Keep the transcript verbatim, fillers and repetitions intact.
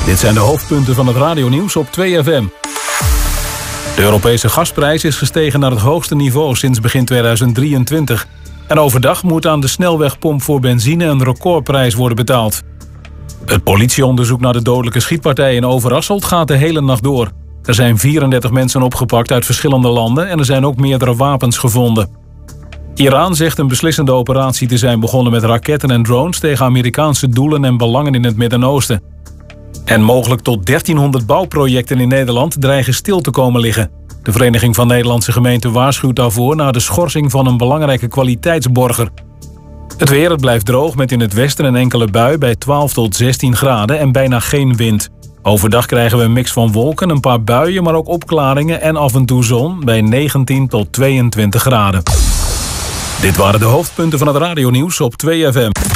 Dit zijn de hoofdpunten van het radionieuws op twee F M. De Europese gasprijs is gestegen naar het hoogste niveau sinds begin tweeduizend drieëntwintig. En overdag moet aan de snelwegpomp voor benzine een recordprijs worden betaald. Het politieonderzoek naar de dodelijke schietpartij in Overasselt gaat de hele nacht door. Er zijn vierendertig mensen opgepakt uit verschillende landen en er zijn ook meerdere wapens gevonden. Iran zegt een beslissende operatie te zijn begonnen met raketten en drones tegen Amerikaanse doelen en belangen in het Midden-Oosten. En mogelijk tot dertienhonderd bouwprojecten in Nederland dreigen stil te komen liggen. De Vereniging van Nederlandse Gemeenten waarschuwt daarvoor na de schorsing van een belangrijke kwaliteitsborger. Het weer, het blijft droog met in het westen een enkele bui bij twaalf tot zestien graden en bijna geen wind. Overdag krijgen we een mix van wolken, een paar buien, maar ook opklaringen en af en toe zon bij negentien tot tweeëntwintig graden. Dit waren de hoofdpunten van het radionieuws op twee F M.